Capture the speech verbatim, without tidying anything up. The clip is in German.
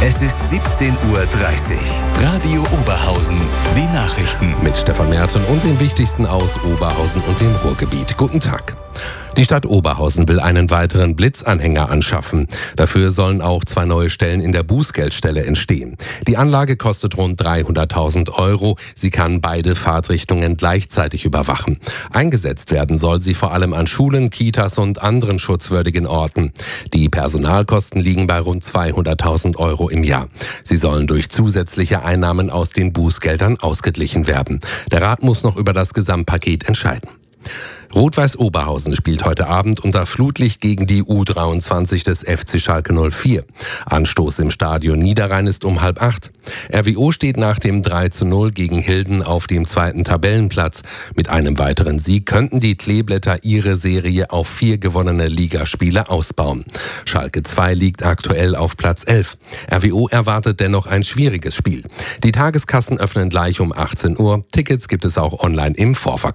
Es ist siebzehn Uhr dreißig. Radio Oberhausen. Die Nachrichten. Mit Stefan Merten und den Wichtigsten aus Oberhausen und dem Ruhrgebiet. Guten Tag. Die Stadt Oberhausen will einen weiteren Blitzanhänger anschaffen. Dafür sollen auch zwei neue Stellen in der Bußgeldstelle entstehen. Die Anlage kostet rund dreihunderttausend Euro. Sie kann beide Fahrtrichtungen gleichzeitig überwachen. Eingesetzt werden soll sie vor allem an Schulen, Kitas und anderen schutzwürdigen Orten. Die Personalkosten liegen bei rund zweihunderttausend Euro im Jahr. Sie sollen durch zusätzliche Einnahmen aus den Bußgeldern ausgeglichen werden. Der Rat muss noch über das Gesamtpaket entscheiden. Rot-Weiß Oberhausen spielt heute Abend unter Flutlicht gegen die U dreiundzwanzig des F C Schalke null vier. Anstoß im Stadion Niederrhein ist um halb acht. R W O steht nach dem drei zu null gegen Hilden auf dem zweiten Tabellenplatz. Mit einem weiteren Sieg könnten die Kleeblätter ihre Serie auf vier gewonnene Ligaspiele ausbauen. Schalke zwei liegt aktuell auf Platz elf. R W O erwartet dennoch ein schwieriges Spiel. Die Tageskassen öffnen gleich um achtzehn Uhr. Tickets gibt es auch online im Vorverkauf.